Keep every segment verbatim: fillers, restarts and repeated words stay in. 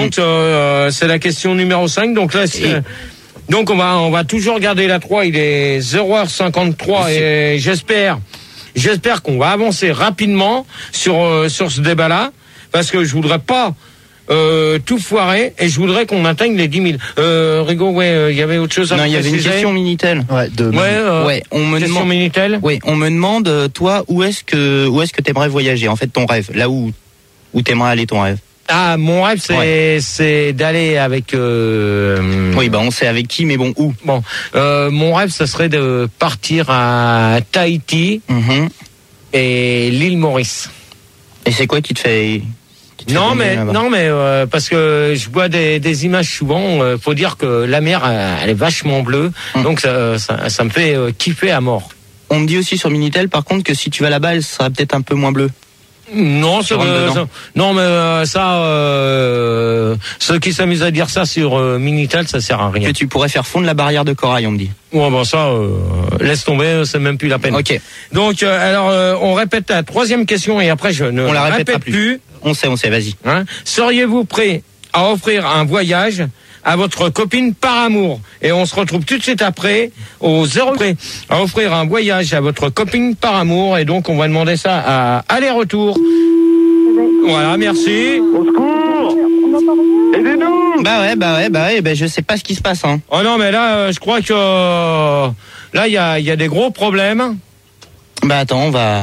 Donc euh, c'est la question numéro cinq. Donc là, c'est, et... donc on va on va toujours garder la trois. Il est zéro heure cinquante-trois et j'espère j'espère qu'on va avancer rapidement sur euh, sur ce débat-là parce que je voudrais pas Euh, tout foiré et je voudrais qu'on atteigne les dix mille. Euh, Rigaud, ouais, il euh, y avait autre chose à Non, il y avait une question Minitel. Ouais, de... ouais, euh, ouais, on me question demande. Minitel. Oui, on me demande, toi, où est-ce que, où est-ce que t'aimerais voyager, en fait, ton rêve, là où, où t'aimerais aller ton rêve. Ah, mon rêve, c'est, ouais. c'est d'aller avec. Euh, oui, bah on sait avec qui, mais bon, où. Bon, euh, mon rêve, ça serait de partir à Tahiti mm-hmm. et l'île Maurice. Et c'est quoi qui te fait Non mais non mais euh, parce que je vois des, des images souvent. Euh, faut dire que la mer elle est vachement bleue, hum. donc ça, ça ça me fait euh, kiffer à mort. On me dit aussi sur Minitel par contre que si tu vas là-bas, elle sera peut-être un peu moins bleue. Non, ça, euh, ça, non mais euh, ça, euh, ceux qui s'amusent à dire ça sur euh, Minitel, ça sert à rien. Que tu pourrais faire fondre la barrière de corail, on me dit. Ouais, bon ça, euh, laisse tomber, c'est même plus la peine. Ok. Donc euh, alors euh, on répète la troisième question et après je ne on la répète plus. plus. On sait, on sait, vas-y. Hein? Seriez-vous prêt à offrir un voyage à votre copine par amour? Et on se retrouve tout de suite après au zéro prêt à offrir un voyage à votre copine par amour. Et donc on va demander ça à aller-retour. Voilà, merci. Au secours! Aidez-nous! Bah ouais, bah ouais, bah ouais, bah je sais pas ce qui se passe, hein. Oh non, mais là, euh, je crois que euh, là, il y a, y a des gros problèmes. Bah attends, on va.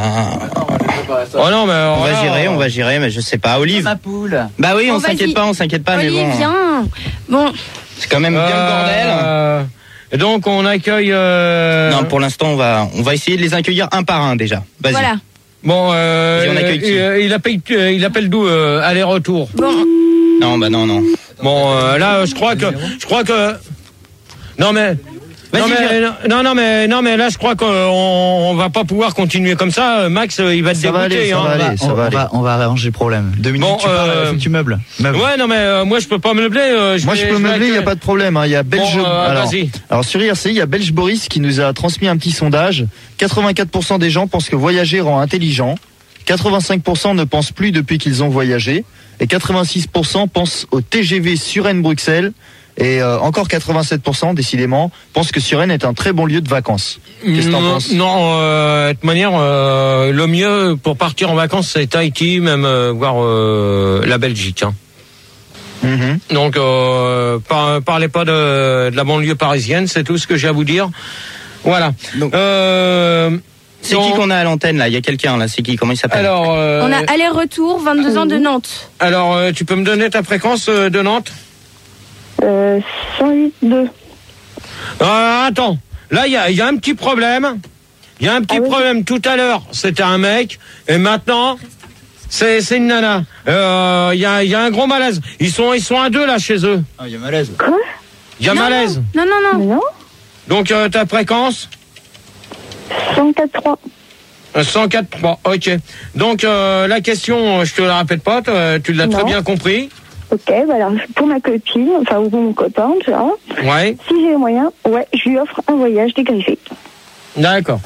Oh non, mais on va là, gérer, on va gérer, mais je sais pas. Olive. Ma poule. Bah oui, on oh, s'inquiète vas-y. pas, on s'inquiète pas, Olive, mais bon. viens. Bon. C'est quand même bien euh, le bordel. Euh, et donc on accueille. Euh... Non, pour l'instant, on va, on va essayer de les accueillir un par un déjà. Vas-y. Voilà. Bon, euh, on accueille qui il, il appelle, il appelle d'où euh, aller-retour. Bon. Non, bah non, non. Bon, euh, là, je crois que, je crois que. Non mais. Non mais, non, non mais non mais là je crois qu'on on va pas pouvoir continuer comme ça. Max il va te ça dégoûter. Va aller, hein. ça va aller, ça on, va on aller. va on va arranger le problème. Deux minutes, bon, tu parles, euh, faut que tu meubles. Meuble. Ouais non mais euh, moi je peux pas meubler. Euh, je moi vais, je peux je meubler, il y a que... pas de problème. Hein. Il y a Belge. Bon, euh, alors, vas-y. alors sur I R C, il y a Belge Boris qui nous a transmis un petit sondage. quatre-vingt-quatre pour cent des gens pensent que voyager rend intelligent. quatre-vingt-cinq pour cent ne pensent plus depuis qu'ils ont voyagé. Et quatre-vingt-six pour cent pensent au T G V Suresnes-Bruxelles. Et euh, encore quatre-vingt-sept pour cent, décidément, pensent que Suresnes est un très bon lieu de vacances. Qu'est-ce que t'en penses ? Non, euh, de toute manière, euh, le mieux pour partir en vacances, c'est Tahiti, même euh, voir euh, la Belgique. Hein. Mm-hmm. Donc, euh, par, parlez pas de, de la banlieue parisienne, c'est tout ce que j'ai à vous dire. Voilà. Donc, euh, c'est qui qu'on a à l'antenne là ? Il y a quelqu'un là, c'est qui ? Comment il s'appelle ? Alors, euh, On a aller-retour, vingt-deux ans de Nantes. Alors, euh, tu peux me donner ta fréquence euh, de Nantes ? Euh, cent huit virgule deux. Euh, attends, là il y a, y a un petit problème. Il y a un petit ah oui. problème. Tout à l'heure, c'était un mec, et maintenant, c'est c'est une nana. Il euh, y a y a un gros malaise. Ils sont ils sont à deux là chez eux. Ah, il y a malaise. Quoi ? Il y a non, malaise. Non non non. non. Donc euh, ta fréquence ? cent quatre virgule trois. cent quatre virgule trois. Ok. Donc euh, la question, je te la répète pas. Tu l'as très bien compris. Ok, bah alors pour ma copine, enfin ou mon copain, tu vois. Ouais. Si j'ai les moyens, ouais, je lui offre un voyage dégriffé. D'accord.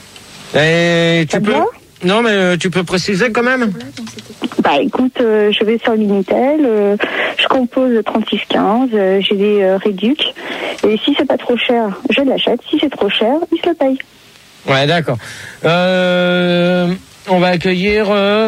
Et tu Ça peux. Bien non, mais euh, tu peux préciser quand même. Bah écoute, euh, je vais sur Minitel, euh, je compose trente-six quinze, euh, j'ai des euh, réducs, et si c'est pas trop cher, je l'achète. Si c'est trop cher, il se le paye. Ouais, d'accord. Euh, on va accueillir. Euh...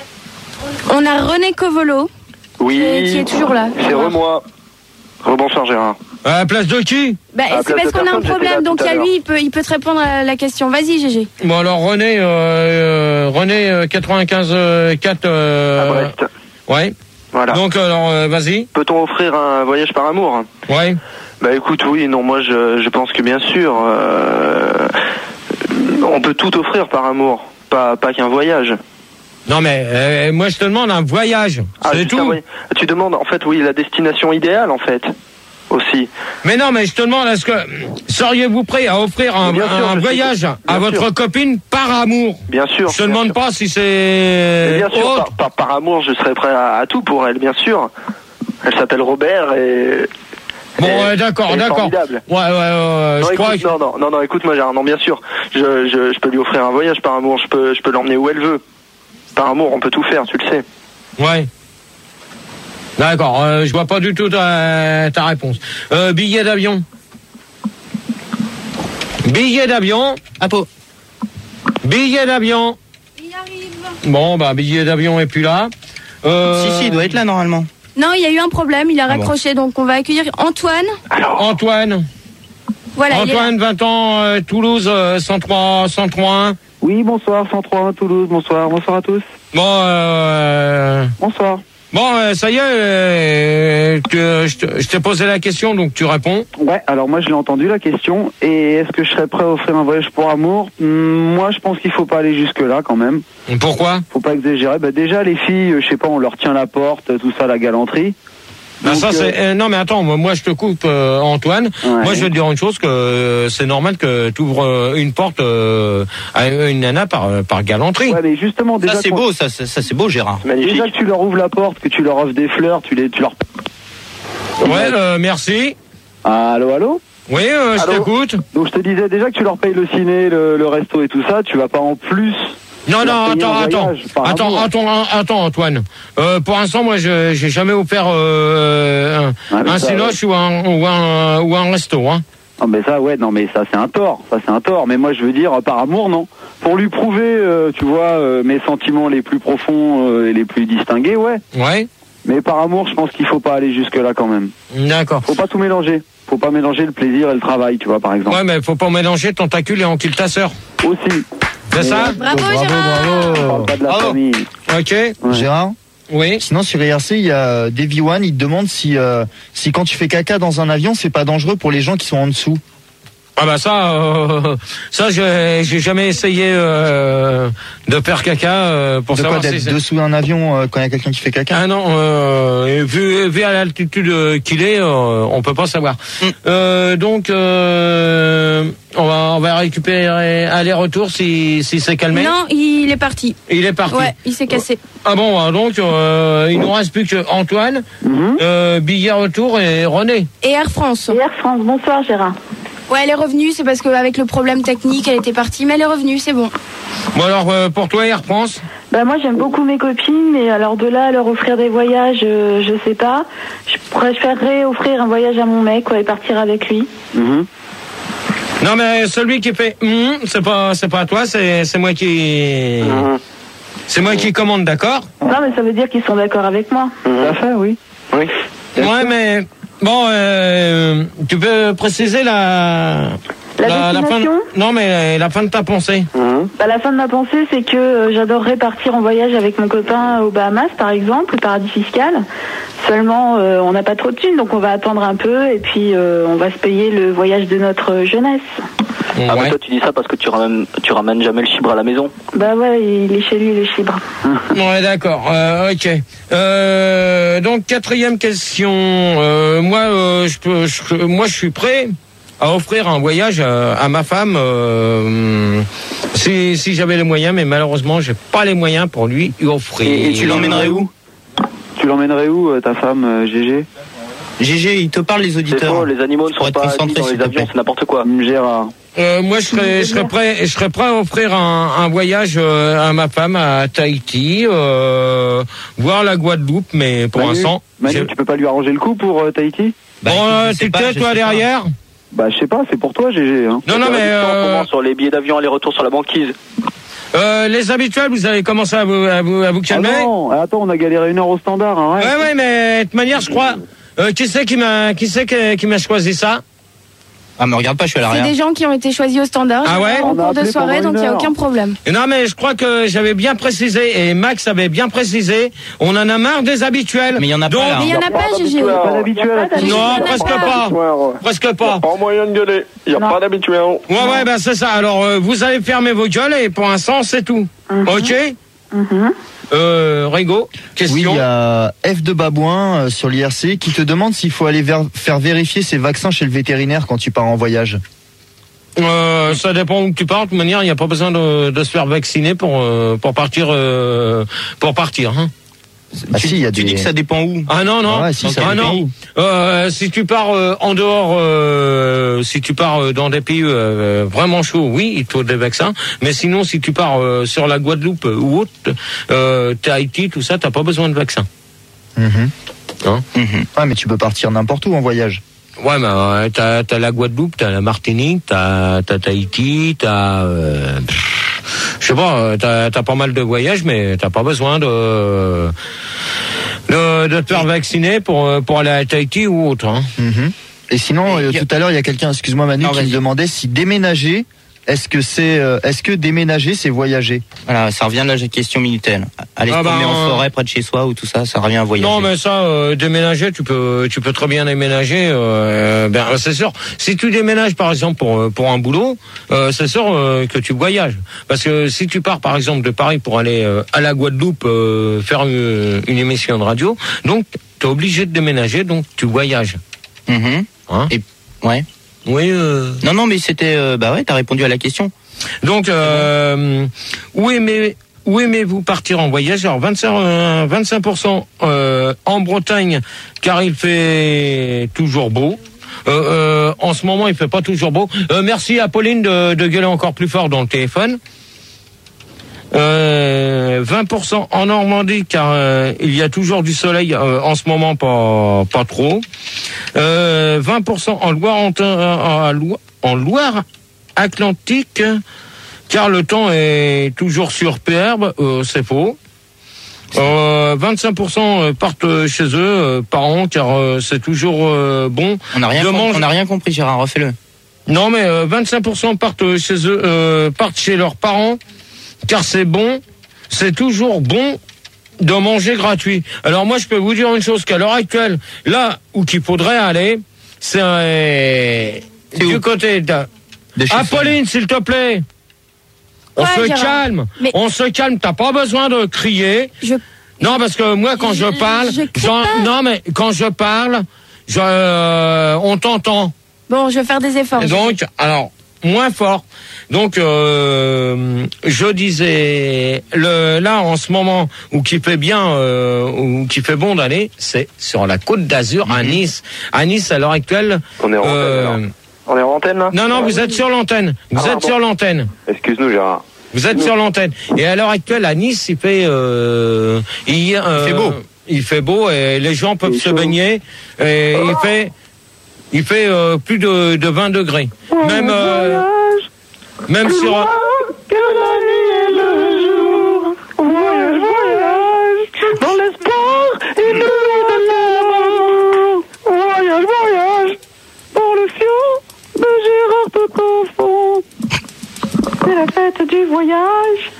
On a René Covolo. Oui, qui, qui est toujours là. C'est re-moi. Rebonsoir Gérard. À la place de qui ? Bah, c'est parce qu'on a un problème, donc il y a lui, il peut, il peut te répondre à la question. Vas-y, G G. Bon alors René, euh, René euh, quatre-vingt-quinze quatre. Euh, à Brest. Ouais. Voilà. Donc alors euh, vas-y. Peut-on offrir un voyage par amour ? Ouais. Bah écoute, oui, non, moi je, je pense que bien sûr, euh, on peut tout offrir par amour, pas, pas qu'un voyage. Non mais euh, moi je te demande un voyage, ah, c'est tout. Oui. Tu demandes en fait, oui, la destination idéale en fait, aussi. Mais non, mais je te demande, est-ce que seriez-vous prêt à offrir un, sûr, un voyage à votre sûr. copine par amour ? Bien sûr. Je te demande sûr. pas si c'est. Bien sûr, par, par, par amour, je serais prêt à, à tout pour elle, bien sûr. Elle s'appelle Robert et. Bon, ouais, d'accord, d'accord. Ouais, ouais, ouais. Non, je écoute, crois que... non, non, non, non, écoute-moi, Gérard, non, bien sûr. Je, je, je peux lui offrir un voyage par amour. Je peux, je peux l'emmener où elle veut. Par amour, on peut tout faire, tu le sais. Ouais. D'accord, euh, je vois pas du tout ta, ta réponse. Euh, billet d'avion. Billet d'avion. Apo. Billet d'avion. Il arrive. Bon, bah, billet d'avion est plus là. Euh... Si, si, il doit être là normalement. Non, il y a eu un problème, il a Ah raccroché, bon. Donc on va accueillir Antoine. Antoine. Voilà, Antoine, vingt ans, euh, Toulouse, euh, cent trois, cent trois un. Oui, bonsoir, cent trois, Toulouse, bonsoir, bonsoir à tous. Bon, euh... Bonsoir. Bon, euh, ça y est, euh, que je te- je t'ai posé la question, donc tu réponds. Ouais, alors moi je l'ai entendu la question, et est-ce que je serais prêt à offrir un voyage pour amour? Hum, Moi je pense qu'il faut pas aller jusque là quand même. Pourquoi? Faut pas exagérer. Bah déjà les filles, euh, je sais pas, on leur tient la porte, tout ça, la galanterie. Bah Donc, ça c'est euh, euh, non mais attends, moi, moi je te coupe euh, Antoine. Ouais. Moi je vais te dire une chose, que euh, c'est normal que tu ouvres une porte euh, à une nana par euh, par galanterie. Ouais, mais justement déjà Ça c'est qu'on- beau, ça, ça, ça, c'est beau, Gérard. déjà que tu leur ouvres la porte, que tu leur offres des fleurs, tu les tu leur Ouais, euh, merci. Allô, allô. Oui, euh, je Allô t'écoute. Donc je te disais déjà que tu leur payes le ciné, le, le resto et tout ça, tu vas pas en plus. Non, leur non, payer attends, un attends, voyage par attends, amour. attends, attends, Antoine. Euh, pour l'instant, moi, je j'ai jamais offert euh, un, Ah, mais un ça, cinoche ou un ou un ou un resto, hein. Non mais ça ouais non mais ça c'est un tort, ça c'est un tort. Mais moi je veux dire par amour non. Pour lui prouver, euh, tu vois, euh, mes sentiments les plus profonds euh, et les plus distingués, ouais. Ouais. Mais par amour, je pense qu'il faut pas aller jusque là quand même. D'accord. Faut pas tout mélanger. Faut pas mélanger le plaisir et le travail, tu vois par exemple. Ouais, mais faut pas mélanger tentacule et encule ta sœur. Aussi. C'est ça? Bravo, Bravo, Gérard. On bravo. parle pas de la Bravo. famille. Ok. Ouais. Gérard, Oui. sinon sur I R C, il y a Davy One, il te demande si, euh, si quand tu fais caca dans un avion, c'est pas dangereux pour les gens qui sont en dessous. Ah bah ça, euh, ça j'ai j'ai jamais essayé euh, de faire caca euh, pour De quoi, savoir si d'être c'est... dessous d'un avion euh, quand il y a quelqu'un qui fait caca? Ah non, euh, et vu, vu à l'altitude euh, qu'il est, euh, on peut pas savoir. Mm. Euh, donc, euh, on va on va récupérer aller-retour si si c'est calmé. Non, il est parti. Il est parti. Ouais, il s'est cassé. Ah bon, ah, donc euh, il nous reste plus que Antoine, Mhm. euh, billet retour et René. Et Air France. Air France, bonsoir Gérard. Ouais, elle est revenue, c'est parce qu'avec le problème technique, elle était partie, mais elle est revenue, c'est bon. Bon alors euh, pour toi Air France. Bah moi j'aime beaucoup mes copines, mais alors de là à leur offrir des voyages, euh, je sais pas. Je préférerais offrir un voyage à mon mec, quoi, et partir avec lui. Mhm. Non mais celui qui fait hum, c'est pas c'est pas toi, c'est c'est moi qui Mhm. c'est moi qui commande, d'accord? Non mais ça veut dire qu'ils sont d'accord avec moi. Tout à fait, oui. Oui. Ouais, mais bon, euh, tu peux préciser la La destination fin, non mais la fin de ta pensée. Mhm. Bah, la fin de ma pensée, c'est que euh, j'adorerais partir en voyage avec mon copain aux Bahamas, par exemple, le paradis fiscal. Seulement, euh, on n'a pas trop de thunes, donc on va attendre un peu et puis euh, on va se payer le voyage de notre jeunesse. Ah mais Ouais. toi tu dis ça parce que tu ramènes, tu ramènes jamais le chibre à la maison. Bah ouais, il est chez lui, le chibre. Ouais, d'accord. Euh, ok. Euh, donc quatrième question. Euh, moi, euh, je peux, je, moi, je suis prêt à offrir un voyage à, à ma femme euh, si, si j'avais les moyens, mais malheureusement, j'ai pas les moyens pour lui y offrir. Et, et tu l'emmènerais où? Tu l'emmènerais où euh, ta femme, euh, G G? G G, il te parle les C'est auditeurs. faux, les animaux ne Pour sont être pas concentré, assis dans s'il les te avions, plaît. c'est n'importe quoi. Gérard. Euh, moi, je serais, je serais prêt, je serais prêt à offrir un, un voyage euh, à ma femme à Tahiti, euh, voir la Guadeloupe, mais pour Manu, l'instant, Manu, j'ai- tu peux pas lui arranger le coup pour euh, Tahiti? Bah, bon, écoute, euh, je sais tu pas, te tais, je toi sais derrière. Bah je sais pas, c'est pour toi G G. Hein. Non, non, mais En ce euh, moment, sur les billets d'avion aller-retour sur la banquise. euh, les habituels, vous allez commencer à vous, à vous, à vous Ah calmer. non, attends, on a galéré une heure au standard, hein, Ouais, ouais, mais de toute manière, je crois. Euh, qui c'est qui m'a, qui c'est qui, qui m'a choisi ça? Ah, me regarde pas, je suis à C'est l'arrière. des gens qui ont été choisis au standard. Ah ouais En On a cours de appelé soirée, pendant donc il une n'y a heure. aucun problème. Et non, mais je crois que j'avais bien précisé et Max avait bien précisé. On en a marre des habituels. Mais il y en a Donc, pas, là. Mais il n'y en a pas, Gégé. Pas d'habituel. Non, presque pas. Presque pas. Pas moyen de gueuler. Il n'y a Non. pas d'habituel. Ouais, ouais, bah c'est ça. Alors, euh, vous allez fermer vos gueules et pour l'instant, c'est tout. Ok. Mhm. Euh, Rigo, Oui, question. il y a F de Babouin euh, sur l'I R C qui te demande s'il faut aller ver- faire vérifier ses vaccins chez le vétérinaire quand tu pars en voyage. Euh, ça dépend où tu pars. De toute manière, il n'y a pas besoin de, de se faire vacciner pour euh, pour partir euh, pour partir. Hein. Ah tu, si, il y a tu des... dis que ça dépend où? Ah non non. Ah ouais, si, ça ah dépend non. où. Euh, si tu pars euh, en dehors, euh, si tu pars euh, dans des pays euh, vraiment chauds, oui, il te faut des vaccins. Mais sinon, si tu pars euh, sur la Guadeloupe euh, ou autre, euh, Tahiti, tout ça, t'as pas besoin de vaccin. Mhm. Hein mm-hmm. Ouais, mais tu peux partir n'importe où en voyage. Ouais, mais euh, t'as, t'as la Guadeloupe, t'as la Martinique, t'as, t'as Tahiti, t'as... Euh, je sais pas, t'as, t'as pas mal de voyages, mais t'as pas besoin de... de, de te faire vacciner pour, pour aller à Tahiti ou autre. Hein. Mm-hmm. Et sinon, euh, a... tout à l'heure, il y a quelqu'un, excuse-moi Manu, non, qui me demandait si déménager... Est-ce que c'est, euh, est-ce que déménager, c'est voyager? Voilà, ça revient de la question Minitel. Aller ah se promener bah, en forêt près de chez soi ou tout ça, ça revient à voyager. Non, mais ça, euh, déménager, tu peux, tu peux très bien déménager. Euh, ben, c'est sûr. Si tu déménages, par exemple, pour pour un boulot, euh, c'est sûr euh, que tu voyages. Parce que si tu pars, par exemple, de Paris pour aller euh, à la Guadeloupe euh, faire une, une émission de radio, donc t'es obligé de déménager, donc tu voyages. Mmh. Hein? Et ouais. Oui. Euh... Non, non, mais c'était, euh, bah ouais, t'as répondu à la question. Donc, euh, où aimez, où aimez-vous partir en voyage? Alors, vingt-cinq, euh, vingt-cinq pour cent euh, en Bretagne, car il fait toujours beau. Euh, euh, en ce moment, il fait pas toujours beau. Euh, merci à Pauline de, de gueuler encore plus fort dans le téléphone. Euh, vingt pour cent en Normandie, car euh, il y a toujours du soleil, euh, en ce moment pas pas trop. Euh, vingt pour cent en Loire en Loire Atlantique, car le temps est toujours superbe. Euh, c'est faux. Euh, vingt-cinq pour cent partent chez eux euh, par an, car euh, c'est toujours euh, bon. On n'a rien, com- manger... on n'a rien compris, Gérard. Refais-le. Non, mais euh, vingt-cinq pour cent partent chez eux, euh, partent chez leurs parents. Car c'est bon, c'est toujours bon de manger gratuit. Alors moi, je peux vous dire une chose, qu'à l'heure actuelle, là où qu'il faudrait aller, c'est euh, du où? côté de... Ah, Pauline, s'il te plaît, on ouais, se Gérard. calme, mais... on se calme, t'as pas besoin de crier. Je... Non, parce que moi, quand je, je parle, je non, mais quand je parle, je, euh, on t'entend. Bon, je vais faire des efforts. Et donc, alors... moins fort. Donc, euh, je disais, le, là, en ce moment, où qui fait bien, euh, où qui fait bon d'aller, c'est sur la Côte d'Azur, mmh. à Nice. À Nice, à l'heure actuelle. On est en euh, antenne, On est en antenne, là? Non, non, vous êtes sur l'antenne. Vous ah, êtes bon. sur l'antenne. Excuse-nous, Gérard. Vous êtes sur l'antenne. Et à l'heure actuelle, à Nice, il fait, euh, il, euh, il fait beau. Il fait beau et les gens peuvent se baigner. Et oh. il fait, il fait euh, plus de, de vingt degrés. Oh, même, euh, même sur. Moi, que la nuit et le jour. Voyage, voyage. Dans l'espoir et le de l'amour. Voyage, voyage. Dans le fion de Gérard de Confond. C'est la fête du voyage.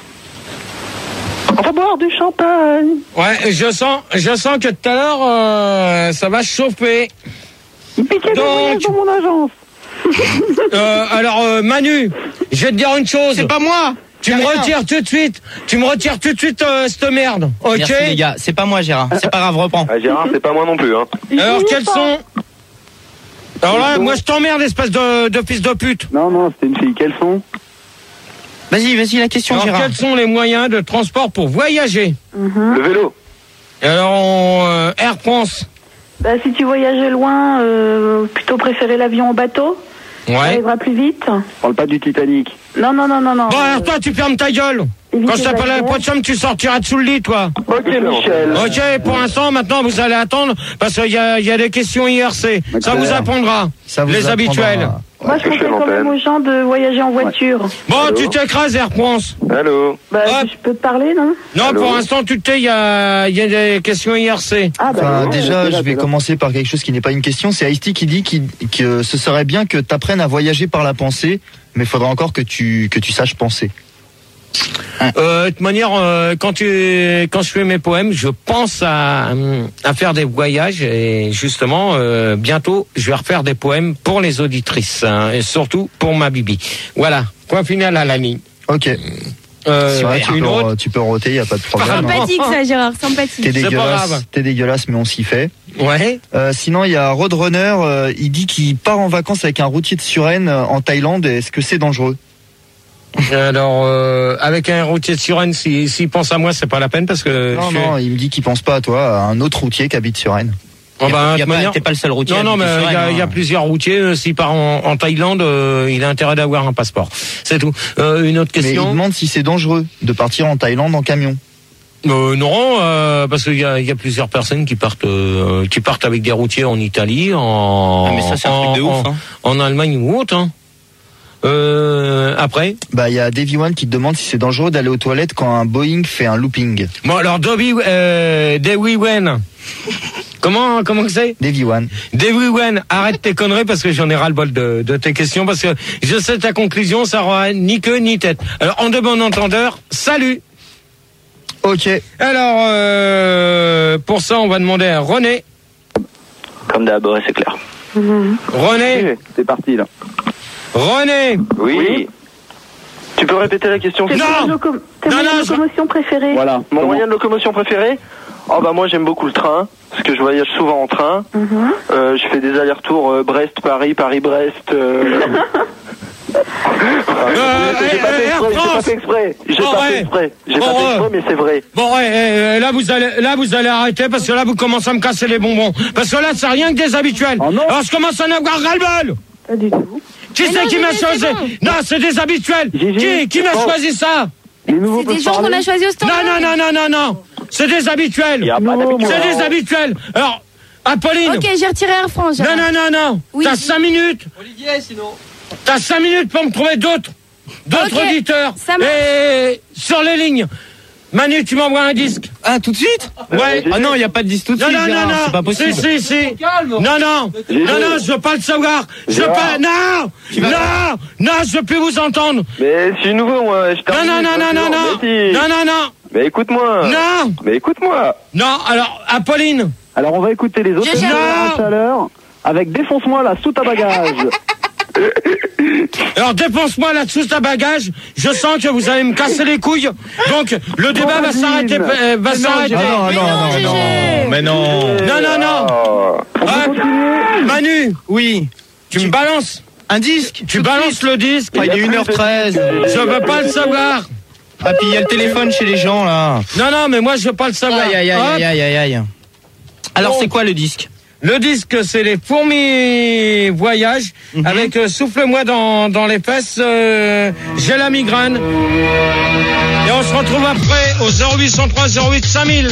On va boire du champagne. Ouais, je sens, je sens que tout à l'heure, euh, ça va chauffer. Il piquait des voyages dans mon agence. euh, alors, euh, Manu, je vais te dire une chose. C'est pas moi. Tu me retires tout de suite. Tu me retires tout de suite euh, cette merde. Ok. Merci les gars. C'est pas moi, Gérard. C'est pas grave, reprends. Ah, Gérard, c'est pas moi non plus. Hein. Alors, quels sont... Alors là, moi je t'emmerde, espèce de, de fils de pute. Non, non, c'était une fille. Quels sont? Vas-y, vas-y, la question, alors, Gérard. Quels sont les moyens de transport pour voyager? mm-hmm. Le vélo. Alors, on, euh, Air France. Bah, si tu voyageais loin, euh, plutôt préférer l'avion au bateau. Ouais. Ça arrivera plus vite. Parle pas du Titanic. Non, non, non, non, non. Bon, alors toi, tu fermes ta gueule. Quand je t'appelle la poissonne, tu sortiras dessous le lit, toi. Ok, Michel. Ok, pour l'instant, maintenant, vous allez attendre, parce qu'il y a, il y a des questions I R C. Okay. Ça vous apprendra. Ça vous les apprendra. Habituels. Moi, je conseille quand même aux gens de voyager en voiture. Ouais. Bon, allô? Tu t'écrases, Air France. Allô? Bah, je peux te parler, non? Non, allô? Pour l'instant, tu te tais, il y a, y a des questions I R C. Ah, bah, enfin, ouais, déjà, je vais commencer par quelque chose qui n'est pas une question. C'est Ice-T qui dit qui, que ce serait bien que tu apprennes à voyager par la pensée, mais il faudra encore que tu, que tu saches penser. Euh, de toute manière, euh, quand tu, quand je fais mes poèmes, je pense à, à faire des voyages et justement, euh, bientôt, je vais refaire des poèmes pour les auditrices hein, et surtout pour ma bibi. Voilà, point final à la ligne. Ok. Euh, ouais, tu, peux, tu peux roter, y a pas de problème. Sympathique ça, Gérard, sympathique. T'es dégueulasse, t'es dégueulasse, mais on s'y fait. Ouais. Euh, sinon, il y a Roadrunner, euh, il dit qu'il part en vacances avec un routier de Suresnes euh, en Thaïlande. Est-ce que c'est dangereux? Alors, euh, avec un routier de Suresnes, s'il si, si pense à moi, c'est pas la peine parce que. Non, je... non, il me dit qu'il pense pas à toi, à un autre routier qui habite Suresnes. Oh bah, y a manière... T'es pas le seul routier. Non, non, mais il y, hein. y a plusieurs routiers. Euh, S'il part en, en Thaïlande, euh, il a intérêt d'avoir un passeport. C'est tout. Euh, une autre question. Mais il demande si c'est dangereux de partir en Thaïlande en camion. Euh, non, euh, parce qu'il y a, il y a plusieurs personnes qui partent, euh, qui partent avec des routiers en Italie, en, Ah, mais ça, c'est un en, truc de ouf, en, hein. en Allemagne ou autre. Hein. Euh, après. Bah, il y a Davy One qui te demande si c'est dangereux d'aller aux toilettes quand un Boeing fait un looping. Bon, alors Davy, euh, Davy One. Comment, comment que c'est? Davy One. Davy One, arrête tes conneries parce que j'en ai ras le bol de, de tes questions parce que je sais ta conclusion, ça aura ni queue ni tête. Alors, en de bon entendeur, salut. Ok. Alors, euh, pour ça, on va demander à René. Comme d'hab, ouais, c'est clair. Mhm. René. C'est parti là. René. Oui. oui. Tu peux répéter la question? Tes Non. loco- tes Non, moyens non, de je- locomotion préférés? Voilà. Mon Comment- moyen de locomotion préféré? Oh bah moi j'aime beaucoup le train, parce que je voyage souvent en train. Mhm. Euh, je fais des allers-retours euh, Brest-Paris, Paris-Brest. Euh... Euh, j'ai pas eh, fait eh, Air exprès, j'ai pas France. fait exprès. J'ai Bon, pas ouais. fait exprès. J'ai Bon, pas fait ouais. exprès, mais c'est vrai. Bon, ouais, euh, là vous allez, là vous allez arrêter parce que là vous commencez à me casser les bonbons. Parce que là c'est rien que des habituels. Oh non. Alors je commence à en avoir ras-le-bol. Pas du tout. Qui Mais c'est non, qui m'a Gégé, choisi? c'est bon. Non, c'est des habituels. Gégé. Qui, qui m'a Oh. choisi ça? Les nouveaux C'est des peuvent gens qu'on parler. a choisis au stand. Non, non, non, non, non, non. C'est des habituels. Y a pas Non, d'habitude. C'est des habituels. Alors, Apolline. Ok, j'ai retiré Air France. Non, j'arrête. non, non, non. Oui. T'as cinq minutes. Olivier, sinon. T'as cinq minutes pour me trouver d'autres, d'autres Ok, auditeurs. ça marche. Et sur les lignes. Manu, tu m'envoies un disque. Ah, tout de suite? Ouais. Ah non, il n'y a pas de disque tout de Non, suite. non, non, Gérard, non. c'est pas possible. Si, si, si. Calme. Non, non. Gégé. Non, non, je veux pas le savoir. Je veux Gérard. pas. Non. Non. Non, je veux plus vous entendre. Mais je suis nouveau, moi. Je Non, termine, non, non, je non, suis non, nouveau. non. Mais si. Non, non, non. Mais écoute-moi. Non. Mais écoute-moi. Non, alors, Apolline. Alors on va écouter les autres Je cherche. à chaleur avec Défonce-moi la soute à bagage. Alors dépense-moi là-dessous ta bagage. Je sens que vous allez me casser les couilles. Donc le débat va Vas-y. s'arrêter. euh, va s'arrêter. Ah non, Mais non, non, non, Gégé. non. Mais non. Non, non, non. Oh. On peut Ah, continuer. Manu, Oui. tu me balances. Un disque? Tu balances le disque. Ah, il est une heure treize. Je veux pas le savoir. Ah, puis il y a le téléphone chez les gens, là. Non, non, mais moi je veux pas le savoir. Aïe, aïe, Hop. aïe, aïe, aïe, aïe. Alors, Bon. c'est quoi le disque? Le disque, c'est les fourmis voyage Mhm. avec euh, souffle-moi dans, dans les fesses. euh, J'ai la migraine. Et on se retrouve après au zéro huit cent trois zéro huit cinq mille.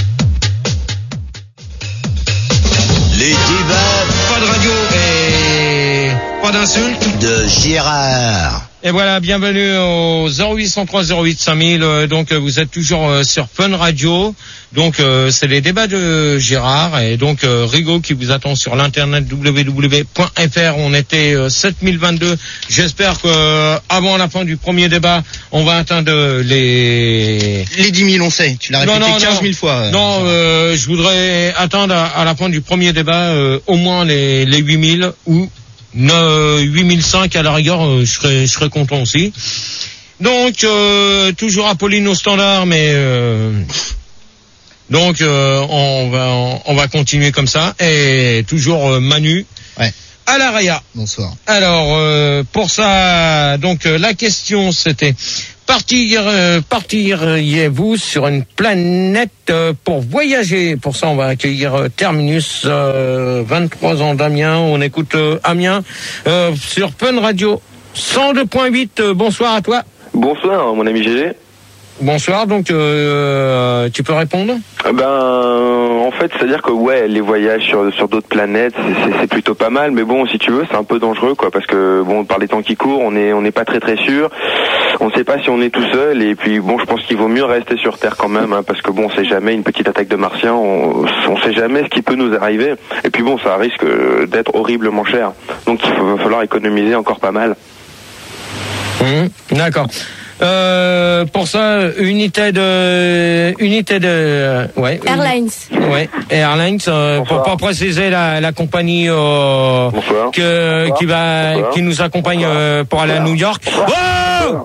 Les débats Pas de radio et pas d'insultes. de Gérard. Et voilà, bienvenue au zéro huit cent trois zéro huit cinq mille. Euh, Donc, euh, vous êtes toujours euh, sur Fun Radio. Donc, euh, c'est les débats de Gérard. Et donc, euh, Rigaud qui vous attend sur l'internet w w w point f r. On était euh, sept mille vingt-deux. J'espère que euh, avant la fin du premier débat, on va atteindre les... Les dix mille, on sait. Tu l'as Non, répété non, quinze non. mille fois. euh, Non, euh, je voudrais atteindre à, à la fin du premier débat euh, au moins les, les huit mille ou euh, huit mille cinq à la rigueur, euh, je serais, je serais content aussi. Donc, euh, toujours Apolline au standard, mais euh, donc euh, on va on va continuer comme ça et toujours euh, Manu Ouais. à la Raya. Bonsoir. Alors euh, pour ça, donc euh, la question c'était partir euh, partiriez-vous sur une planète euh, pour voyager? Pour ça on va accueillir euh, Terminus, euh, vingt-trois ans d'Amiens. On écoute euh, Amiens euh, sur Fun Radio cent deux point huit. Euh, bonsoir à toi. Bonsoir, mon ami Gégé. Bonsoir, donc euh, tu peux répondre? Ben, en fait, c'est-à-dire que ouais, les voyages sur sur d'autres planètes, c'est- c'est c'est plutôt pas mal, mais bon, si tu veux, c'est un peu dangereux, quoi, parce que bon, par les temps qui courent, on est on n'est pas très très sûr. On sait pas si on est tout seul, et puis bon, je pense qu'il vaut mieux rester sur Terre quand même, hein, parce que bon, on sait jamais une petite attaque de Martiens, on on sait jamais ce qui peut nous arriver, et puis bon, ça risque d'être horriblement cher, donc il faut- va falloir économiser encore pas mal. Mmh, d'accord. Euh, pour ça, unité de, unité de, ouais. Airlines. Ouais, Airlines, euh, pour pas préciser la, la compagnie euh, Bonsoir. que, Bonsoir. qui va, Bonsoir. qui nous accompagne euh, pour aller à New York. Oh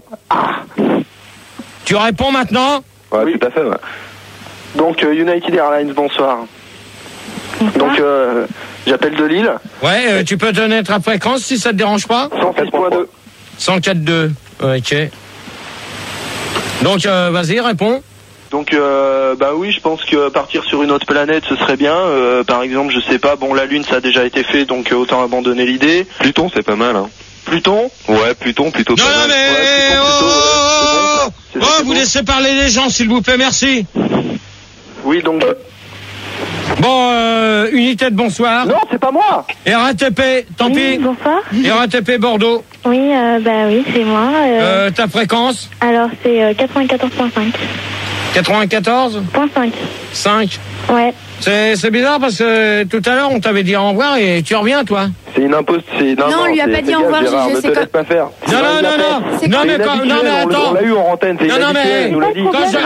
tu réponds maintenant? Ouais, tout à fait. Ouais. Donc euh, United Airlines, bonsoir. Donc euh, j'appelle de Lille. Ouais, euh, tu peux donner ta fréquence si ça te dérange pas? cent six point deux. cent quatre virgule deux. Ok. Donc, euh, vas-y, réponds. Donc euh, bah oui, je pense que partir sur une autre planète ce serait bien. Euh, par exemple, je sais pas, bon la Lune ça a déjà été fait, donc euh, autant abandonner l'idée. Pluton c'est pas mal. Hein. Pluton? Ouais, Pluton plutôt Non, pas non, mal. mais Ouais, Pluton, oh, plutôt, ouais, oh, c'est bon, ça. C'est ça Oh, qui est vous beau. laissez parler les gens, s'il vous plaît, merci. Oui, donc. Bon, euh, unité de bonsoir. Non, c'est pas moi. R A T P, tant Oui, pis. bonsoir. R A T P Bordeaux. Oui, euh, bah oui, c'est moi. Euh, Euh, ta fréquence alors, c'est euh, quatre-vingt-quatorze virgule cinq. quatre-vingt-quatorze Point cinq. cinq. Ouais. C'est, c'est bizarre parce que tout à l'heure, on t'avait dit au revoir et tu reviens, toi. C'est une imposte. C'est... Non, on lui a c'est- pas fais dit au gaffe, revoir, Gérard, Gégé, ne c'est te comme- laisse pas faire. Non, non, non, non. C'est Non, quoi mais C'est quand, l'habituel, non, mais on l'a- attends. On l'a eu en antenne, c'est Non, non, l'habituel, mais. il nous l'a dit. Quand je-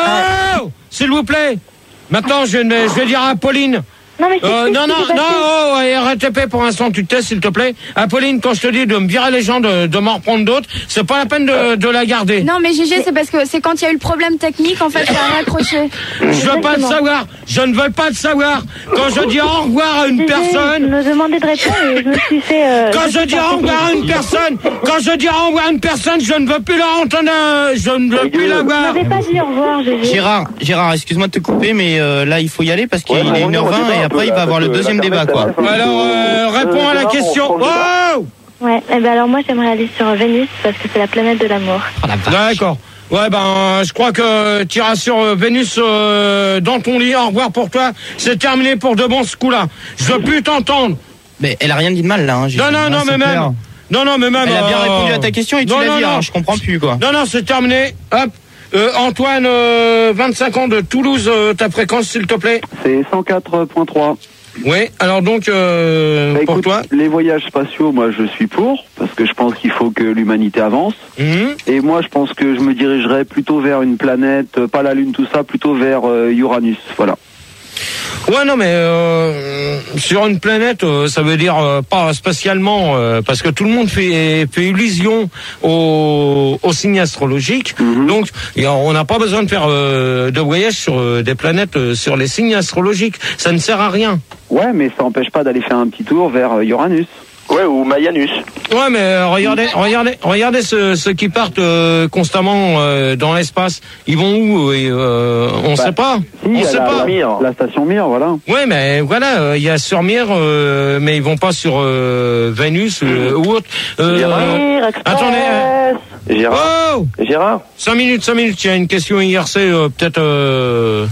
Ah, Oh, s'il vous plaît. Maintenant, je, ne- je vais dire à Pauline. Non, mais c'est Euh, c'est non, ce non, qui s'est non, passé. oh, ouais, R A T P pour l'instant, tu te tais, s'il te plaît. Apolline, quand je te dis de me virer les gens, de, de m'en reprendre d'autres, c'est pas la peine de, de la garder. Non, mais Gégé, c'est parce que c'est quand il y a eu le problème technique, en fait, ça a raccroché. Je veux pas le Exactement. savoir. Je ne veux pas le savoir. Quand je dis au revoir à une Gégé, Je personne, me demandais de répondre et je me suis fait... euh, quand je dis au revoir à une personne, quand je dis au revoir à une personne, je ne veux plus la entendre, euh, je ne veux plus la Vous voir. m'avez pas dit au revoir, Gégé. Gérard, Gérard, excuse-moi de te couper, mais euh, là, il faut y aller parce qu'il Ouais, est on une heure y va, vingt et un après, peu, il là, va avoir parce le que deuxième débat, l'Internet, quoi. ça va, ça va. Alors, euh, réponds à la Gérard, on question. prend le débat. Oh Ouais, eh ben alors moi j'aimerais aller sur Vénus parce que c'est la planète de l'amour. D'accord. Ouais, ben, je crois que tu iras sur euh, Vénus euh, dans ton lit. Au revoir pour toi. C'est terminé pour de bon ce coup-là. Je veux plus t'entendre. Mais elle a rien dit de mal, là. Hein, Non, non, non, c'est mais même. clair. Non, non, mais même. Elle a bien euh, répondu à ta question et tu non, l'as non, dit, non. hein, je comprends plus, quoi. Non, non, c'est terminé. Hop. Euh, Antoine, euh, vingt-cinq ans de Toulouse, euh, ta fréquence, s'il te plaît. C'est cent quatre point trois. Oui, alors donc, euh, Bah, pour écoute, toi. les voyages spatiaux, moi je suis pour, parce que je pense qu'il faut que l'humanité avance. Mhm. Et moi je pense que je me dirigerais plutôt vers une planète, euh, pas la Lune, tout ça, plutôt vers euh, Uranus. Voilà. Ouais, non, mais euh, sur une planète, euh, ça veut dire euh, pas spatialement, euh, parce que tout le monde fait, fait illusion au, au signe astrologique. Mhm. Donc, et on n'a pas besoin de faire euh, de voyage sur euh, des planètes, euh, sur les signes astrologiques. Ça ne sert à rien. Ouais, mais ça n'empêche pas d'aller faire un petit tour vers euh, Uranus. Ouais, ou Mayanus. Ouais, mais euh, regardez, regardez, regardez ceux, ceux qui partent euh, constamment euh, dans l'espace. Ils vont où et, euh, On Bah, sait pas. Si, on à sait la, pas. la, la station Mir, voilà. Ouais, mais voilà, euh, il y a sur Mir, euh, mais ils vont pas sur euh, Vénus euh, ou autre. Euh, Mir Express. attendez. euh, Gérard. Oh, Gérard. cinq minutes, cinq minutes. Il y a une question I R C, euh, peut-être. Euh...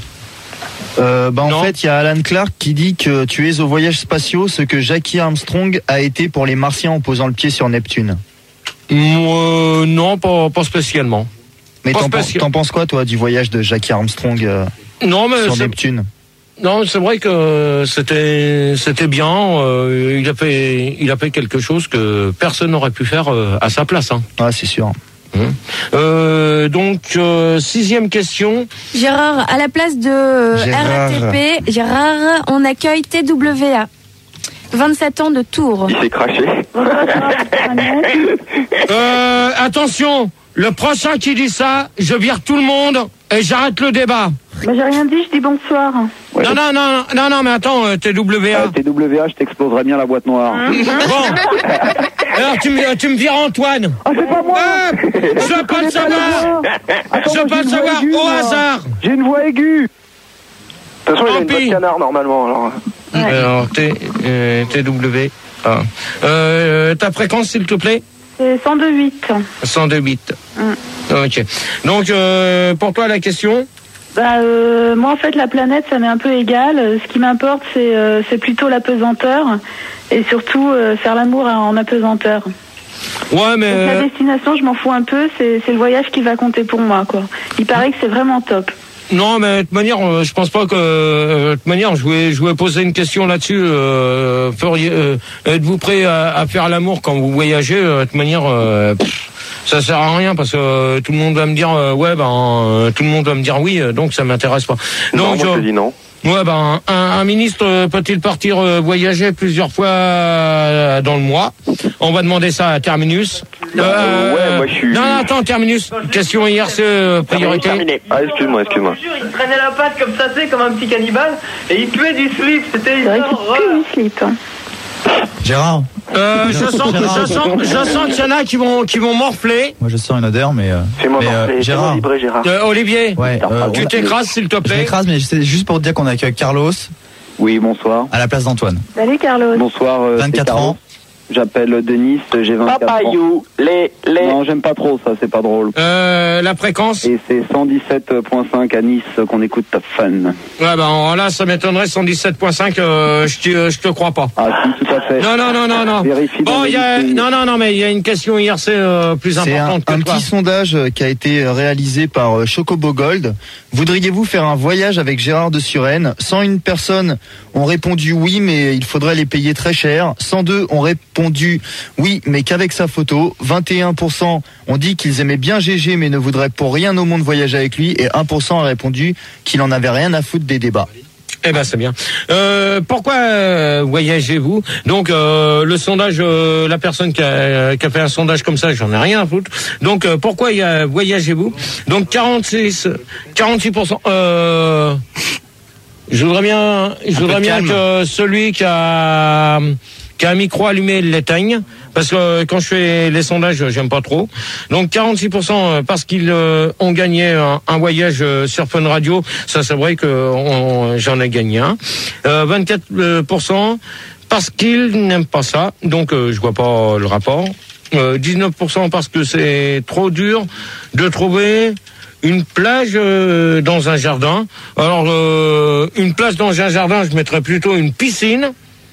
Euh, bah en Non. fait, il y a Alan Clark qui dit que tu es au voyage spatiaux ce que Jackie Armstrong a été pour les Martiens en posant le pied sur Neptune. euh, non, pas, pas spécialement. Mais Pas t'en penses, spécial. t'en penses quoi, toi, du voyage de Jackie Armstrong euh, Non, mais sur c'est- Neptune? non, c'est vrai que c'était c'était bien. Euh, il a fait il a fait quelque chose que personne n'aurait pu faire euh, à sa place. Hein. Ah, c'est sûr. Hum. Euh, donc euh, sixième question. Gérard, à la place de euh, Gérard. R A T P, Gérard, on accueille T W A. vingt-sept ans de Tours. Il s'est craché. Euh, attention, le prochain qui dit ça, je vire tout le monde et j'arrête le débat. Mais j'ai rien dit, je dis bonsoir. Ouais. Non, non, non, non, non, mais attends, euh, T W A. Ah, T W A, je t'exploserais bien la boîte noire. Bon. Alors, tu me, tu me vires Antoine. Ah, c'est pas moi. Ah, je veux pas le savoir. Attends, Je veux moi, pas j'ai le une voix savoir aiguë, au moi. hasard. J'ai une voix aiguë. De toute façon, il a Tant une boîte pis. canard normalement. Alors. Alors, T, euh, T W A. Euh, ta fréquence, s'il te plaît? C'est cent deux huit. cent deux huit. Mm. Ok. Donc, euh, pour toi, la question? Bah, euh, moi, en fait, la planète, ça m'est un peu égal. Euh, Ce qui m'importe, c'est euh, c'est plutôt la pesanteur. Et surtout, euh, faire l'amour en apesanteur. Ouais, mais... Donc, la euh, destination, je m'en fous un peu. C'est c'est le voyage qui va compter pour moi, quoi. Il paraît que c'est vraiment top. Non, mais de toute manière, euh, je pense pas que... euh, De toute manière, je voulais, je voulais poser une question là-dessus. Euh, feriez, euh, êtes-vous prêt à, à faire l'amour quand vous voyagez? euh, De toute manière, euh, pff, ça sert à rien parce que euh, tout le monde va me dire euh, ouais, ben euh, tout le monde va me dire oui, euh, donc ça m'intéresse pas. Non, Donc, moi, je euh, te dis non. ouais, ben un, un ministre euh, peut-il partir euh, voyager plusieurs fois euh, dans le mois? On va demander ça à Terminus. Euh, ouais, moi, je suis- Non, non, attends, Terminus. Question I R C euh, priorité. Terminé. Ah, excuse-moi, excuse-moi. Il traînait la patte comme ça, c'est comme un petit cannibale, et il tuait du slip, c'était C'est vrai que c'est plus du slip. hein. Gérard, Euh, je sens, je sens, je sens qu'il y en a qui vont, qui vont morfler. moi je sens une odeur, mais. euh, Fais-moi mais, euh, morfler, fais-moi Gérard, vibrer, Gérard. Euh, Olivier, ouais, euh, tu on- t'écrases s'il te je plaît. m'écrase, mais c'est juste pour te dire qu'on accueille Carlos Oui, bonsoir. à la place d'Antoine. Salut, Carlos. Bonsoir. euh, c'est vingt-quatre Carlos. ans, J'appelle Denis, j'ai vingt-quatre ans. Papayou, les, les. Non, j'aime pas trop ça, c'est pas drôle. Euh, la fréquence? Et c'est cent dix-sept virgule cinq à Nice qu'on écoute Top Fun. Ouais, ben là, ça m'étonnerait, cent dix-sept virgule cinq, euh, je te, je te crois pas. Ah si, tout à fait. Non, non, non, non, non. Vérifie Bon, il y a, non, non, non, mais il y a une question I R C euh, plus C'est un, importante que un toi. petit sondage qui a été réalisé par euh, Chocobo Gold. Voudriez-vous faire un voyage avec Gérard de Suresnes? cent une personnes ont répondu oui, mais il faudrait les payer très cher. cent deux ont répondu oui, mais qu'avec sa photo. vingt et un pour cent ont dit qu'ils aimaient bien G G, mais ne voudraient pour rien au monde voyager avec lui. Et un pour cent a répondu qu'il en avait rien à foutre des débats. Eh ben c'est bien. Euh, pourquoi euh, voyagez-vous? Donc euh, le sondage, euh, la personne qui a, qui a fait un sondage comme ça, j'en ai rien à foutre. Donc euh, pourquoi y a, voyagez-vous? Donc quarante-six, quarante-six pour cent. Euh, je voudrais bien, je voudrais bien que celui qui a qui a un micro allumé l'éteigne, parce que quand je fais les sondages, j'aime pas trop. Donc quarante-six pour cent parce qu'ils euh, ont gagné un, un voyage sur Fun Radio, ça c'est vrai que on, j'en ai gagné un. Euh, vingt-quatre pour cent parce qu'ils n'aiment pas ça, donc euh, je vois pas le rapport. Euh, dix-neuf pour cent parce que c'est trop dur de trouver une plage euh, dans un jardin. Alors euh, une plage dans un jardin, je mettrais plutôt une piscine.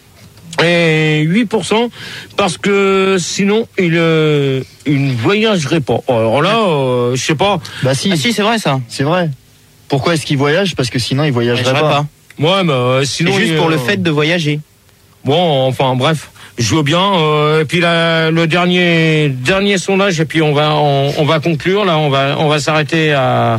Et huit pour cent parce que sinon il euh, il ne voyagerait pas. Alors là, euh, je sais pas. Bah si, Ah si, c'est vrai ça. c'est vrai. Pourquoi est-ce qu'il voyage? Parce que sinon il voyagerait Voyagerait pas. pas. Ouais, mais euh, sinon C'est juste il, pour le euh, fait de voyager. Bon, enfin bref, je veux bien. Euh, et puis là, le dernier dernier sondage et puis on va on, on va conclure. Là, on va on va s'arrêter à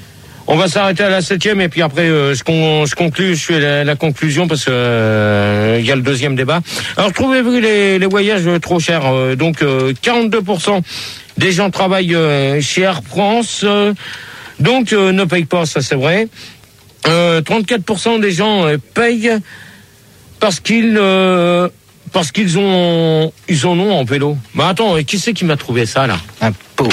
On va s'arrêter à la septième et puis après euh, je, con, je conclue, je fais la, la conclusion parce que il euh, y a le deuxième débat. Alors trouvez-vous les, les voyages trop chers? euh, Donc euh, quarante-deux pour cent des gens travaillent euh, chez Air France, euh, donc euh, ne payent pas, ça c'est vrai. Euh, trente-quatre pour cent des gens euh, payent parce qu'ils euh, parce qu'ils ont ils en ont en vélo. Mais attends, qui c'est qui m'a trouvé ça là? Un pauvre.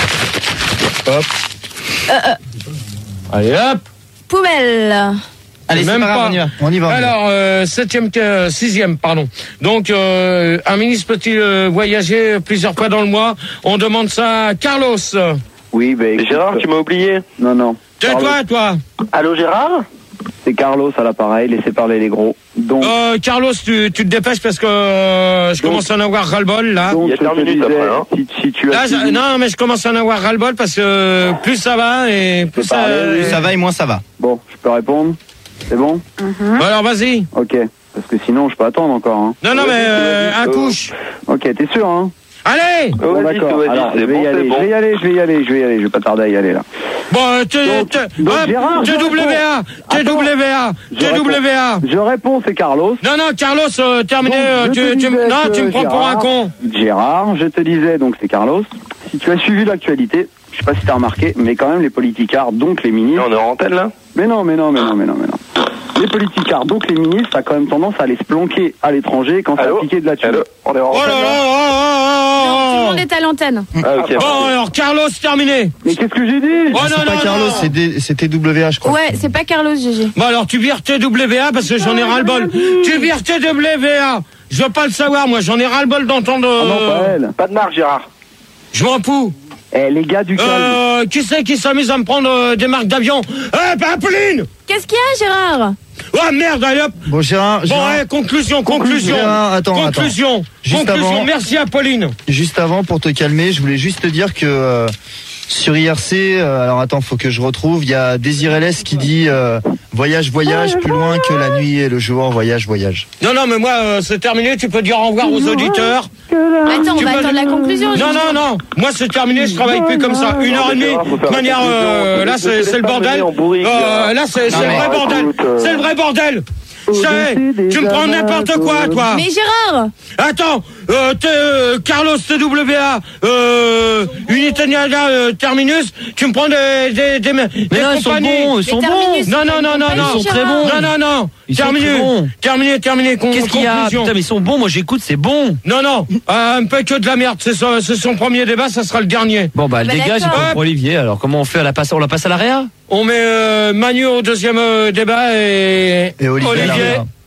Hop. Euh, euh, Allez hop. poubelle. Allez, c'est Même pas grave, pas. on y va. On y va. on y va. Alors, euh, septième, euh, sixième, pardon. Donc, euh, un ministre peut-il euh, voyager plusieurs fois dans le mois? On demande ça à Carlos. Oui, ben écoute, Gérard, tu m'as oublié. Non, non. Tais-toi, toi. Allô Gérard? C'est Carlos à l'appareil, laissez parler les gros. Donc, Euh, Carlos, tu, tu te dépêches parce que euh, je Donc- commence à en avoir ras-le-bol, là. donc il y a je te quinze minutes disais, après, hein. si, si tu as Là, je- suivi- non, mais je commence à en avoir ras-le-bol parce que plus ça va et plus C'est ça... parlé, oui. Plus ça va et moins ça va. Bon, je peux répondre? C'est bon? Mhm. Bon, alors, vas-y. Ok. Parce que sinon, je peux attendre encore. Hein. Non, non, mais euh, un couche. Ok, t'es sûr, hein? Allez. Bon, Vas-y, d'accord. vas-y, Alors, je c'est vais bon, y aller, c'est bon. je vais y aller, je vais y aller, je vais y aller. Je vais pas tarder à y aller là. Bon, euh, T- Donc- T- donc, hop, Gérard, je T W A, réponds. T W A, Je T W A. Je réponds, c'est Carlos. Non, non, Carlos, euh, terminé. Donc, euh, je tu, te tu, disais non, que tu me prends pour un Gérard- con. Gérard, je te disais, donc c'est Carlos. Si tu as suivi l'actualité, je sais pas si t'as remarqué, mais quand même les politicards, donc les ministres. On est en antenne là? Mais non, mais non, mais non, mais non, mais non. Les politicards, donc les ministres, ça a quand même tendance à aller se planquer à l'étranger quand ça Allô? piqué de la thune. Allô? On est en Oh là antenne là, là? oh, oh, Non, tout le oh, monde est à l'antenne. Ah, ok. Bon, alors, Carlos, terminé. Mais qu'est-ce que j'ai dit? Oh C'est non, pas non, Carlos, non. c'est D- c'est T W A, je crois. Ouais, c'est pas Carlos, G G. Bon, alors, tu vires T W A parce que j'en ai ras-le-bol. Tu vires T W A. Je veux pas le savoir, moi, j'en ai ras-le-bol d'entendre. Ah non, pas euh, elle. Pas de marque, Gérard. Je m'en fous. Eh, les gars du calme. Euh, qui c'est qui s'amuse à me prendre euh, des marques d'avion? Eh, ben, Apolline! Qu'est-ce qu'il y a, Gérard? Oh merde, allez hop! Bon, Gérard, Bon, Gérard, ouais, conclusion, conclusion. Gérard, attends, conclusion, attends. Juste conclusion. avant- Merci, Apolline. juste avant, pour te calmer, je voulais juste te dire que euh, sur I R C, euh, alors attends, faut que je retrouve, il y a Désiré Lès qui dit euh, voyage, voyage, plus loin que la nuit et le jour, voyage, voyage. Non, non, mais moi, euh, c'est terminé. Tu peux dire au revoir aux auditeurs. Attends, on Tu va peux- attendre la conclusion. Non, Gégé. non, non. Moi, c'est terminé. Je travaille plus comme ça. Une heure et demie. De manière, euh, là, c'est c'est le bordel. Euh, là, c'est c'est le vrai bordel. C'est le vrai bordel. C'est- Tu me prends n'importe quoi, toi. Mais Gérard, Attends, euh, t'es, euh, Carlos T W A, euh, Unitania euh, Terminus, tu me prends des des des, des Mais non, ils sont compagnies. bons, ils sont Les bons. terminus, Non, non, non, non, Ils non. sont très bons. Non, non, non. Ils sont terminé. très bons. Terminé, terminé. Con- Qu'est-ce qu'il y a? conclusion. Putain, mais ils sont bons, moi j'écoute, c'est bon. Non, non, euh, un peu que de la merde. C'est son, c'est son premier débat, ça sera le dernier. Bon, bah, le Bah, dégage, il d'accord. pas pour Olivier. Alors, comment on fait? On la passe, on la passe à l'A R E A? On met euh, Manu au deuxième euh, débat et, Et Olivier à la Olivier, réa.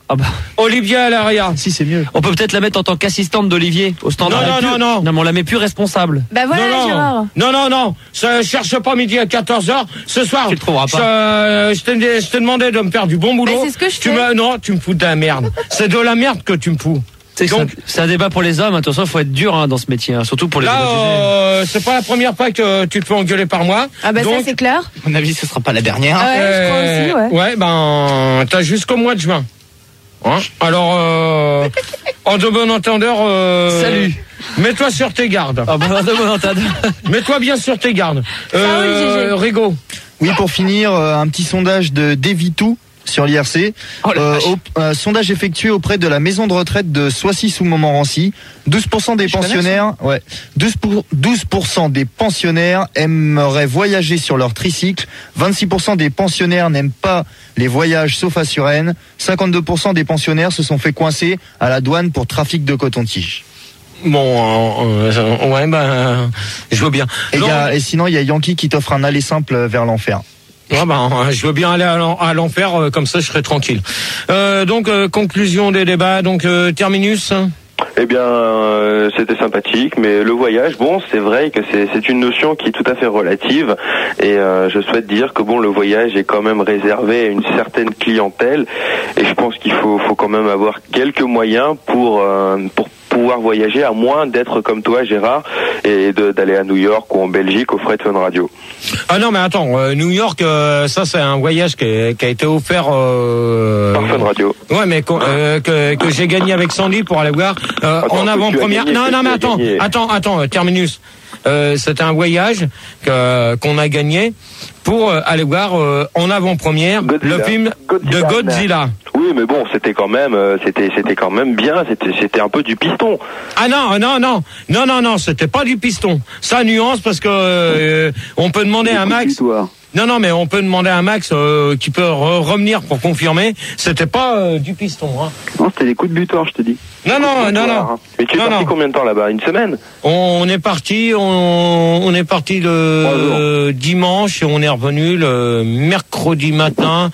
Ah bah. Olivier Alaria. Si, c'est mieux. On peut peut-être la mettre en tant qu'assistante d'Olivier au standard. Non, non, plus... non, non. Non, mais on la met plus responsable. Bah voilà, non, non. Gérard. Non, non, non. Ça, cherche pas midi à quatorze heures. Ce soir. Tu le trouveras pas. Je, je t'ai, je t'ai demandé de me faire du bon boulot. Mais c'est ce que je tu fais. me, non, tu me fous de la merde. C'est de la merde que tu me fous. C'est, Donc, c'est, un, c'est un débat pour les hommes. Attention, il faut être dur hein, dans ce métier, hein, surtout pour les là, débattusés. euh, c'est pas la première fois que tu te fais engueuler par moi. Ah bah Donc, ça c'est clair. À mon avis, ce sera pas la dernière. Ah ouais, je crois aussi, ouais. Ouais, ben, t'as jusqu'au mois de juin. Hein Alors, euh, en de bon entendeur, euh, Salut. Mets-toi sur tes gardes. Ah bon, de bon entendeur. Mets-toi bien sur tes gardes. Euh, Rigaud. Oui, pour finir, euh, un petit sondage de Devitou sur l'I R C. Oh la euh, vache. au, un sondage effectué auprès de la maison de retraite de Soissy sous Montmorency. douze pour cent des Je connais pensionnaires, ouais, douze pour, douze pour cent des pensionnaires aimeraient voyager sur leur tricycle. vingt-six pour cent des pensionnaires n'aiment pas les voyages sauf à Suresnes. cinquante-deux pour cent des pensionnaires se sont fait coincer à la douane pour trafic de coton-tige. Bon, euh, euh, ouais, ben, je veux bien. Et, Non, y a- et sinon, il y a Yankee qui t'offre un aller simple vers l'enfer. ouais, ben, je veux bien aller à l'en- à l'enfer, euh, comme ça je serai tranquille. Euh, donc, euh, conclusion des débats, donc, euh, terminus. Eh bien, euh, c'était sympathique, mais le voyage, bon, c'est vrai que c'est, c'est une notion qui est tout à fait relative, et euh, je souhaite dire que bon, le voyage est quand même réservé à une certaine clientèle, et je pense qu'il faut, faut quand même avoir quelques moyens pour euh, pour pouvoir voyager, à moins d'être comme toi, Gérard, et de, d'aller à New York ou en Belgique au Fred Fun Radio. Ah non, mais attends, euh, New York, euh, ça c'est un voyage qui, est- qui a été offert. Euh, Par Fun Radio. Ouais, mais qu'on- euh, que, que j'ai gagné avec Sandy pour aller voir euh, Attends, en que avant-première. tu as gagné, Non, que non, tu mais as attends, gagné. attends, attends, euh, terminus. Euh, c'était un voyage que, qu'on a gagné pour euh, aller voir euh, en avant-première Godzilla. le film Godzilla. de Godzilla. Oui, mais bon, c'était quand même, euh, c'était, c'était quand même bien. C'était, c'était un peu du piston. Ah non, non, non, non, non, non, c'était pas du piston. Ça nuance parce que euh, on peut demander à Max. Toi. Non, non, mais on peut demander à Max euh, qui peut re- revenir pour confirmer. C'était pas euh, du piston. Hein. Non, c'était des coups de butoir, je te dis. Non, non, non, non. Mais tu es Non, parti non. combien de temps là-bas? Une semaine? On est parti, on, on est parti le euh, dimanche et on est revenu le mercredi matin.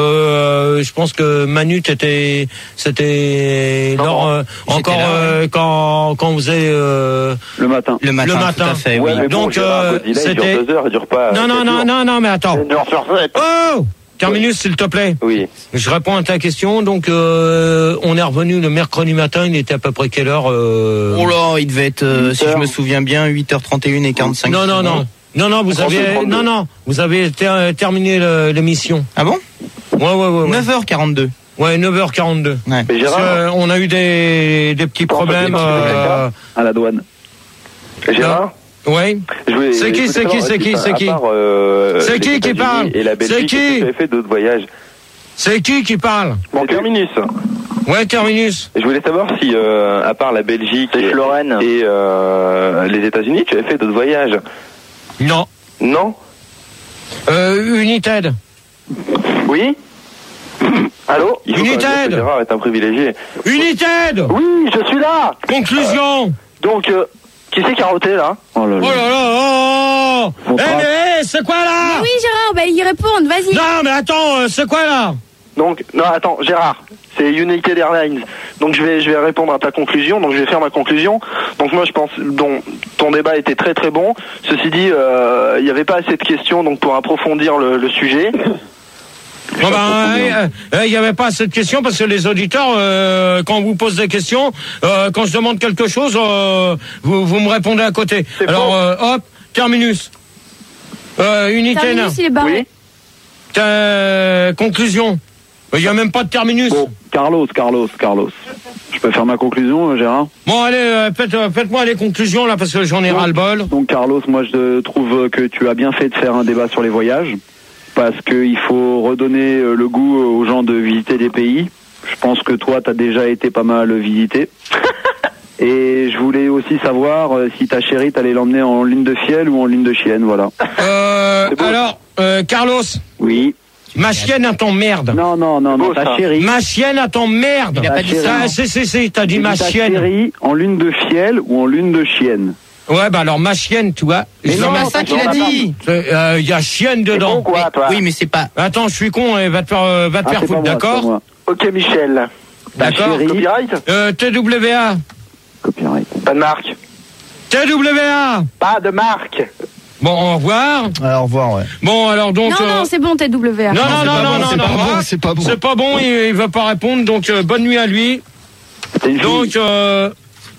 Euh, je pense que Manu était, c'était Non, lors, non. euh, J'étais encore là, euh, quand quand on faisait euh, Le matin. Le matin, Le matin. tout à fait, Ouais, oui. mais bon, Donc, Gérard, euh, Godzilla, il c'était- dure deux heures, il dure pas. non, non, quatre non, jours. non, non, mais attends. Une heure sur sept. Oh, terminus, s'il te plaît. Oui. Je réponds à ta question. Donc, euh, on est revenu le mercredi matin. Il était à peu près quelle heure euh... Oh là, il devait être, euh, si huit je heures. me souviens bien, huit heures trente et une et quarante-cinq. Non, non, non. Non, non, vous trente-deux, avez, trente-deux. non, non, vous avez ter- terminé le- l'émission. Ah bon? Ouais, ouais, ouais, ouais. neuf heures quarante-deux. Ouais, neuf heures quarante-deux. Ouais. Mais Parce Gérard, que, euh, on a eu des, des petits Bon, problèmes. petit Euh, À la douane. Gérard, ouais. je voulais- C'est je qui, voulais c'est savoir, qui, c'est est-ce qui, que, c'est à qui part, euh, C'est les qui qui États-Unis parle Et la C'est Belgique, qui est-ce que tu avais fait d'autres voyages? C'est qui qui parle? Bon, terminus. Ouais, terminus. Je voulais savoir si, euh, à part la Belgique et, Lorraine. et euh, les États-Unis, tu avais fait d'autres voyages? Non. Non? Euh, United. Oui? Allô? Il faut United. quand même dire que Gérard est un privilégié. United. Oui, je suis là. Conclusion. Donc, euh, qui c'est qui a roté là? Oh là Oh là là, oh, oh. Faut Eh, pas- mais, eh, c'est quoi là? Oui, Gérard, bah y répondre, vas-y. Non, mais attends, euh, c'est quoi là? Donc, non, attends, Gérard, c'est United Airlines. Donc, je vais, je vais répondre à ta conclusion. Donc, je vais faire ma conclusion. Donc, moi, je pense, donc, ton débat était très très bon. Ceci dit, euh, il n'y avait pas assez de questions, donc pour approfondir le, le sujet. Bon ben, il n'y avait pas cette question parce que les auditeurs, euh, quand on vous pose des questions, euh, quand je demande quelque chose, euh, vous, vous me répondez à côté. C'est Alors, faux. euh, hop, terminus. Euh, unité. Terminus, il est barré. Oui. Euh, conclusion. Il n'y a même pas de terminus. Bon, Carlos, Carlos, Carlos. Je peux faire ma conclusion, euh, Gérard? Bon, allez, euh, faites, euh, faites-moi les conclusions là parce que j'en ai Bon. ras-le-bol. Donc Carlos, moi je trouve que tu as bien fait de faire un débat sur les voyages, parce qu'il faut redonner euh, le goût aux gens de visiter des pays. Je pense que toi, tu as déjà été pas mal visité. Et je voulais aussi savoir euh, si ta chérie, t'allais l'emmener en ligne de fiel ou en ligne de chienne, voilà. Euh, alors, euh, Carlos, Oui. ma chienne à ton merde. Non, non, non, non, beau, ta ça. chérie. Ma chienne à ton merde. Il a pas dit ça. Ah, c'est, c'est, c'est, t'as dit J'ai ma ta chienne. chérie en lune de fiel ou en lune de chienne. Ouais, bah alors ma chienne, tu vois. Mais Je- non, ma- c'est ça qu'il a dit. Il y a chienne C'est dedans. bon, quoi, toi? Oui, mais c'est pas. Attends, je suis con, et va te faire, euh, va te Ah, faire c'est pas foutre, moi, c'est pas d'accord? moi. Ok, Michel. D'accord. Copyright. Euh, T W A. Copyright. Pas de marque. T W A. Pas de marque. Bon, au revoir. Alors, au revoir, ouais. Bon, alors donc. Non, euh, non, c'est bon, T W A. Non, non, non, non, non, c'est non, pas non, bon, non, c'est pas bon. C'est pas bon, il, il veut pas répondre, donc euh, bonne nuit à lui. Donc, euh,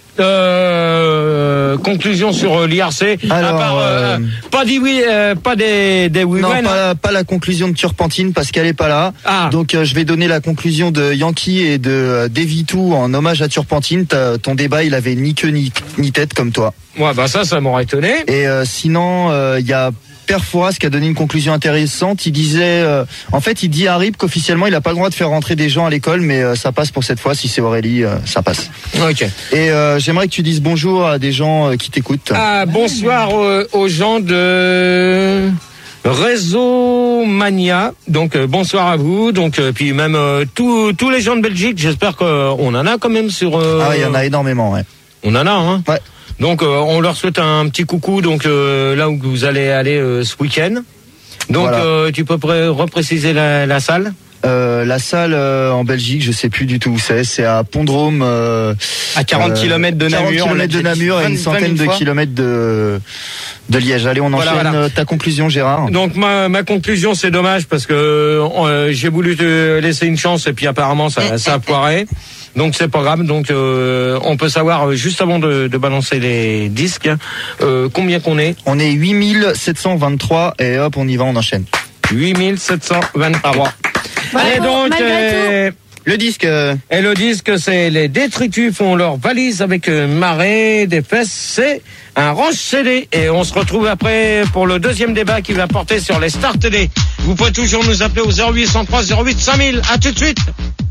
euh, conclusion sur euh, l'I R C. Alors, à part, euh, euh, pas des oui, euh, pas des des oui Non, men, pas, pas la conclusion de Turpentine parce qu'elle est pas là. Ah. Donc euh, je vais donner la conclusion de Yankee et de euh, Devitou en hommage à Turpentine. T'as- Ton débat, il avait ni queue ni, ni tête comme toi. Ouais, bah ça, ça m'aurait étonné. Et euh, sinon, il y a Père Fouras qui a donné une conclusion intéressante. Il disait, euh, en fait, il dit à Rip qu'officiellement, il n'a pas le droit de faire rentrer des gens à l'école, mais euh, ça passe pour cette fois. Si c'est Aurélie, euh, ça passe. Ok. Et euh, j'aimerais que tu dises bonjour à des gens euh, qui t'écoutent. Ah, bonsoir euh, aux gens de Réseau Mania. Donc euh, bonsoir à vous. Donc euh, puis même euh, tous tous les gens de Belgique. J'espère qu'on en a quand même sur. Euh, Ah, il y en a énormément, ouais. On en a, hein. Ouais. Donc euh, on leur souhaite un petit coucou. Donc euh, là où vous allez aller euh, ce week-end. Donc Voilà. euh, tu peux pré- repréciser la, la salle. Euh, la salle euh, en Belgique, je sais plus du tout où c'est. C'est à Pont-de-Rôme. Euh, À quarante kilomètres de Namur. quarante on l'a kilomètres de déjà dit Namur et vingt- une centaine vingt mille de fois. kilomètres de, de Liège. Allez, on Voilà, enchaîne voilà. euh, ta conclusion, Gérard. Donc ma, ma conclusion, c'est dommage parce que euh, j'ai voulu te laisser une chance et puis apparemment ça, ça a poiré. Donc c'est pas grave. Donc euh, on peut savoir euh, juste avant de, de balancer les disques euh, combien qu'on est. On est huit mille sept cent vingt-trois et hop, on y va, on enchaîne. huit mille sept cent vingt-trois. Bravo, Et donc malgré euh, Le disque. euh, et le disque, c'est les détritus font leur valise avec euh, marée, des fesses, c'est un range C D. Et on se retrouve après pour le deuxième débat qui va porter sur les Start T D. Vous pouvez toujours nous appeler au zéro huit cent trois zéro huit cinq mille. À tout de suite.